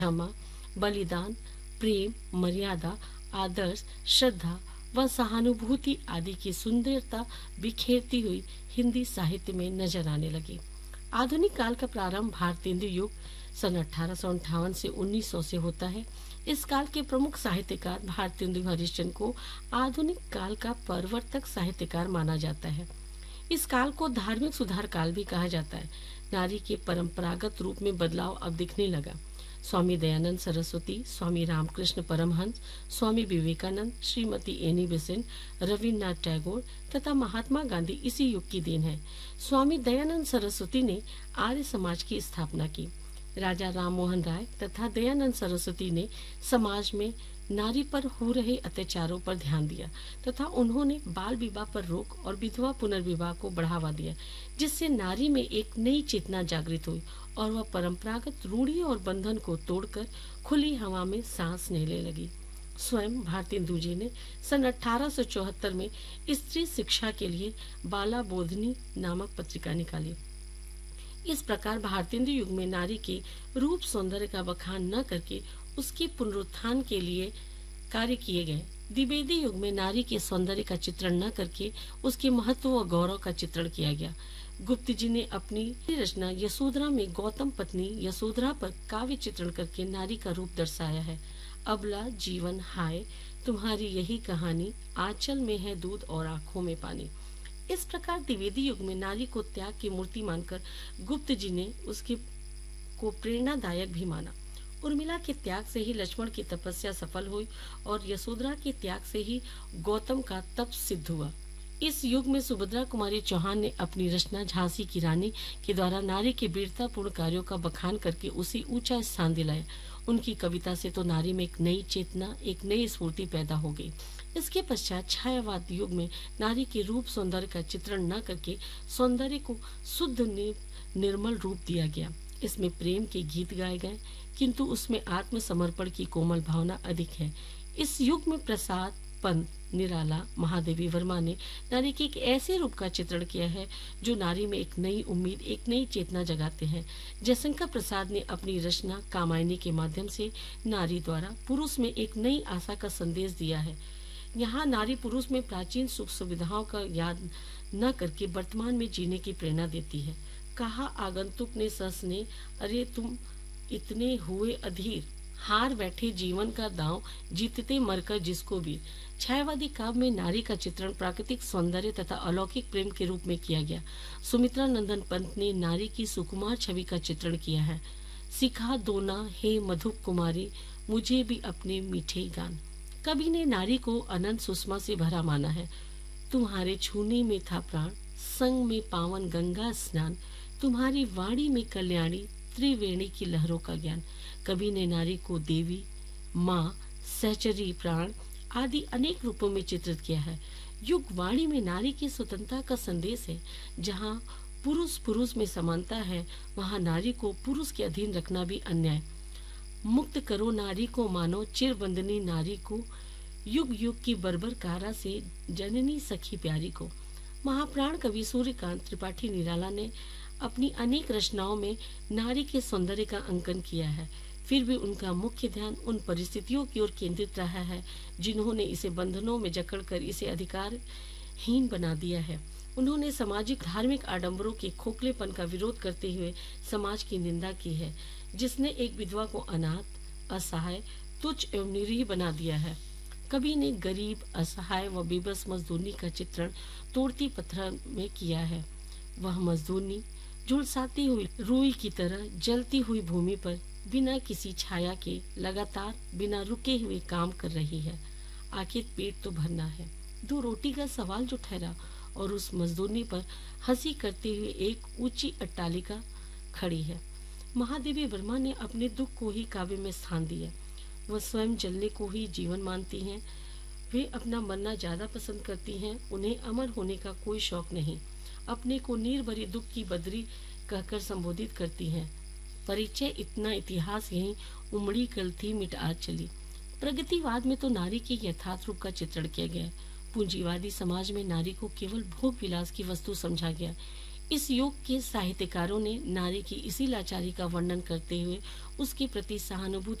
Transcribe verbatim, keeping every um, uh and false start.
क्षमा, बलिदान, प्रेम, मर्यादा, आदर्श, श्रद्धा व सहानुभूति आदि की सुंदरता बिखेरती हुई हिंदी साहित्य में नजर आने लगी। आधुनिक काल का प्रारंभ भारतेंदु युग सन अठारह सौ अंठावन से उन्नीस सौ से होता है। इस काल के प्रमुख साहित्यकार भारतेंदु हरिश्चंद्र को आधुनिक काल का प्रवर्तक साहित्यकार माना जाता है। इस काल को धार्मिक सुधार काल भी कहा जाता है। नारी के परंपरागत रूप में बदलाव अब दिखने लगा। स्वामी दयानंद सरस्वती, स्वामी रामकृष्ण परमहंस, स्वामी विवेकानंद, श्रीमती एनी बेसेंट, रविन्द्रनाथ टैगोर तथा महात्मा गांधी इसी युग की देन है। स्वामी दयानंद सरस्वती ने आर्य समाज की स्थापना की। राजा राम मोहन राय तथा दयानंद सरस्वती ने समाज में नारी पर हो रहे अत्याचारों पर ध्यान दिया तथा उन्होंने बाल विवाह पर रोक और विधवा पुनर्विवाह को बढ़ावा दिया, जिससे नारी में एक नई चेतना जागृत हुई और वह परंपरागत रूढ़ी और बंधन को तोड़कर खुली हवा में सांस लेने लगी। स्वयं भारतेंदु जी ने सन अठारह सौ चौहत्तर में स्त्री शिक्षा के लिए बाला बोधनी नामक पत्रिका निकाली। इस प्रकार भारतेंदु युग में नारी के रूप सौंदर्य का बखान न करके उसके पुनरुत्थान के लिए कार्य किए गए। द्विवेदी युग में नारी के सौंदर्य का चित्रण न करके उसके महत्व व गौरव का चित्रण किया गया। गुप्त जी ने अपनी रचना यशोधरा में गौतम पत्नी यशोधरा पर काव्य चित्रण करके नारी का रूप दर्शाया है। अबला जीवन हाय तुम्हारी यही कहानी, आंचल में है दूध और आंखों में पानी। इस प्रकार द्विवेदी युग में नारी को त्याग की मूर्ति मानकर गुप्त जी ने उसके को प्रेरणादायक भी माना। उर्मिला के त्याग से ही लक्ष्मण की तपस्या सफल हुई और यशोधरा के त्याग से ही गौतम का तप सिद्ध हुआ। इस युग में सुभद्रा कुमारी चौहान ने अपनी रचना झांसी की रानी के द्वारा नारी के वीरतापूर्ण कार्यों का बखान करके उसे ऊंचा स्थान दिलाया। उनकी कविता से तो नारी में एक नई चेतना, एक नई स्फूर्ति पैदा हो गई। इसके पश्चात छायावाद युग में नारी के रूप सौंदर्य का चित्रण न करके सौंदर्य को शुद्ध निर्मल रूप दिया गया। इसमें प्रेम के गीत गाए गए, किंतु उसमें आत्मसमर्पण की कोमल भावना अधिक है। इस युग में प्रसाद, पंत, निराला, महादेवी वर्मा ने नारी के एक ऐसे रूप का चित्रण किया है जो नारी में एक नई उम्मीद, एक नई चेतना जगाते हैं। जयशंकर प्रसाद ने अपनी रचना कामायनी के माध्यम से नारी द्वारा पुरुष में एक नई आशा का संदेश दिया है। यहाँ नारी पुरुष में प्राचीन सुख सुविधाओं का याद न करके वर्तमान में जीने की प्रेरणा देती है। कहा आगंतुक ने सस ने, अरे तुम इतने हुए अधीर, हार बैठे जीवन का दांव, जीतते मरकर जिसको भी। छायावादी काव्य में नारी का चित्रण प्राकृतिक सौंदर्य तथा अलौकिक प्रेम के रूप में किया गया। सुमित्रा नंदन पंत ने नारी की सुकुमार छवि का चित्रण किया है। सिखा दो ना हे मधुप कुमारी, मुझे भी अपने मीठे गान। कवि ने नारी को अनंत सुषमा से भरा माना है। तुम्हारे छूने में था प्राण, संग में पावन गंगा स्नान, तुम्हारी वाणी में कल्याणी, त्रिवेणी की लहरों का ज्ञान। कवि ने नारी को देवी, माँ, सहचरी, प्राण आदि अनेक रूपों में चित्रित किया है। युग वाणी में नारी की स्वतंत्रता का संदेश है। जहाँ पुरुष पुरुष में समानता है, वहाँ नारी को पुरुष के अधीन रखना भी अन्याय। मुक्त करो नारी को, मानो चिरवंदनी नारी को, युग युग की बर्बर कारा से जननी सखी प्यारी को। महाप्राण कवि सूर्यकांत त्रिपाठी निराला ने अपनी अनेक रचनाओं में नारी के सौंदर्य का अंकन किया है। फिर भी उनका मुख्य ध्यान उन परिस्थितियों की ओर केंद्रित रहा है जिन्होंने इसे बंधनों में जकड़कर इसे अधिकारहीन बना दिया है। उन्होंने सामाजिक धार्मिक आडंबरों के खोखलेपन का विरोध करते हुए समाज की निंदा की है, जिसने एक विधवा को अनाथ, असहाय, तुच्छ एवं निरीह बना दिया है। कवि ने गरीब, असहाय व बेबस मजदूरनी का चित्रण तोड़ती पत्थर में किया है। वह मजदूरनी झुलसाती हुई रुई की तरह जलती हुई भूमि पर बिना किसी छाया के लगातार बिना रुके हुए काम कर रही है। आखिर पेट तो भरना है, दो रोटी का सवाल जो ठहरा, और उस मजदूरनी पर हंसी करते हुए एक ऊंची अट्टालिका खड़ी है। महादेवी वर्मा ने अपने दुख को ही काव्य में स्थान दिया। वह स्वयं जलने को ही जीवन मानती हैं। वे अपना मरना ज्यादा पसंद करती हैं। उन्हें अमर होने का कोई शौक नहीं। अपने को नीर भरी दुख की बदरी कहकर संबोधित करती हैं। परिचय इतना इतिहास यहीं उमड़ी कल थी मिट आज चली। प्रगतिवाद में तो नारी के यथार्थ रूप का चित्रण किया गया। पूंजीवादी समाज में नारी को केवल भोग विलास की वस्तु समझा गया। इस युग के साहित्यकारों ने नारी की इसी लाचारी का वर्णन करते हुए उसके प्रति सहानुभूति